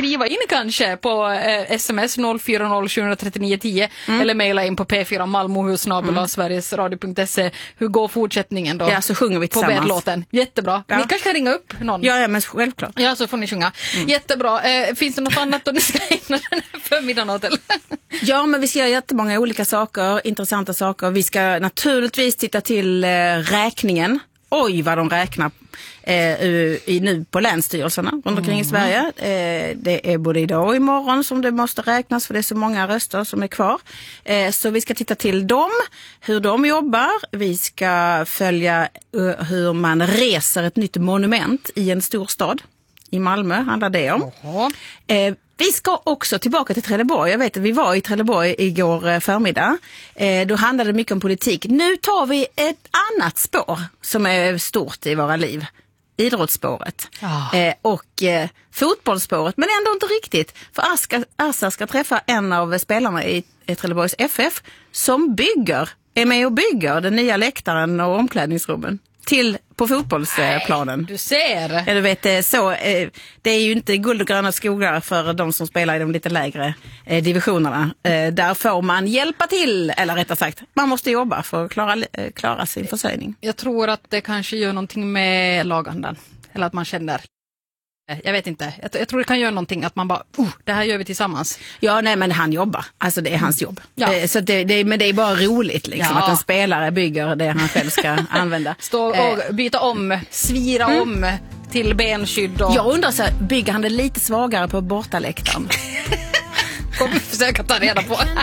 skriva in kanske på sms 04073910 eller mejla in på p4malmohus@sverigesradio.se. Hur går fortsättningen då? Ja, så sjunger vi tillsammans. På bedlåten. Jättebra. Ja. Ni kanske kan ringa upp någon. Ja, men självklart. Ja, så får ni sjunga. Jättebra. Finns det något annat då ni ska ägna den här förmiddagen åt? Ja, men vi ska göra jättemånga olika saker, intressanta saker. Vi ska naturligtvis titta till räkningen. Oj, vad de räknar nu på länsstyrelserna runt omkring i Sverige. Det är både idag och imorgon som det måste räknas, för det är så många röster som är kvar. Så vi ska titta till dem, hur de jobbar. Vi ska följa hur man reser ett nytt monument i en stor stad. I Malmö handlar det om. Vi ska också tillbaka till Trelleborg. Jag vet att vi var i Trelleborg igår förmiddag. Då handlade det mycket om politik. Nu tar vi ett annat spår som är stort i våra liv. Idrottsspåret. Och fotbollsspåret, men ändå inte riktigt. För Assa ska träffa en av spelarna i Trelleborgs FF som är med och bygger den nya läktaren och omklädningsrummen på fotbollsplanen. Du ser. Ja, du vet, så, det är ju inte guld och gröna skogar för de som spelar i de lite lägre divisionerna. Där får man hjälpa till, eller rättare sagt, man måste jobba för att klara sin försörjning. Jag tror att det kanske gör någonting med lagandan. Eller att man känner, jag vet inte. Jag tror det kan göra någonting att man bara, det här gör vi tillsammans. Ja, nej, men han jobbar. Alltså det är hans jobb. Ja. Så men det är bara roligt liksom, att en spelare bygger det han själv ska använda. Stå och byta om, svira om till benskydd. Och... Jag undrar bygger han det lite svagare på bortaläktaren? Kommer försöka ta reda på.